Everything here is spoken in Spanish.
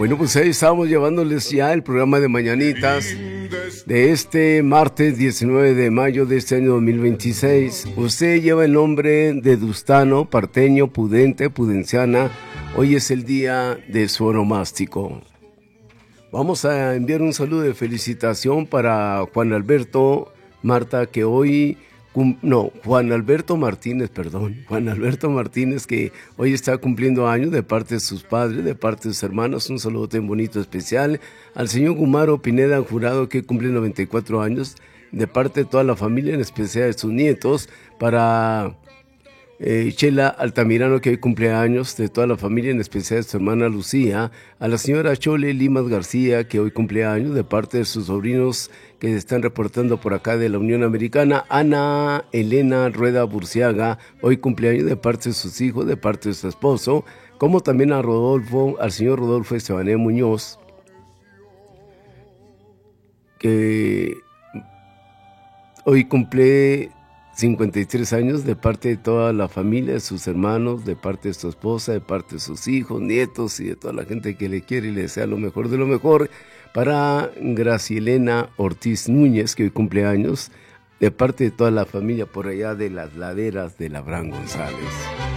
Bueno, pues ahí estamos llevándoles ya el programa de Mañanitas de este martes 19 de mayo de este año 2026. Usted lleva el nombre de Dustano, Parteño, Pudente, Pudenciana. Hoy es el día de su onomástico. Vamos a enviar un saludo de felicitación para Juan Alberto Marta, que hoy... Juan Alberto Martínez, que hoy está cumpliendo años de parte de sus padres, de parte de sus hermanos. Un saludo tan bonito especial al señor Gumaro Pineda Jurado, que cumple 94 años, de parte de toda la familia, en especial de sus nietos, para Chela Altamirano, que hoy cumple años, de toda la familia, en especial de su hermana Lucía, a la señora Chole Limas García, que hoy cumple años, de parte de sus sobrinos que se están reportando por acá de la Unión Americana, Ana Elena Rueda Burciaga, hoy cumpleaños, de parte de sus hijos, de parte de su esposo, como también a Rodolfo, al señor Rodolfo Estebané Muñoz, que hoy cumple 53 años, de parte de toda la familia, de sus hermanos, de parte de su esposa, de parte de sus hijos, nietos y de toda la gente que le quiere y le desea lo mejor de lo mejor. Para Gracielena Ortiz Núñez, que hoy cumple años, de parte de toda la familia por allá de las laderas de Labrán González.